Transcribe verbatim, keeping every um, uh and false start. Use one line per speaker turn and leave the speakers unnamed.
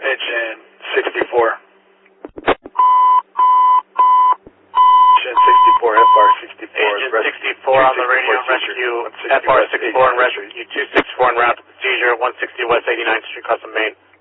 Engine sixty-four. Engine sixty-four, F R sixty-four.
Engine sixty-four on the radio, rescue F R sixty-four and rescue two sixty-four en route to the seizure, one sixty West eighty-ninth Street, Custom Maine.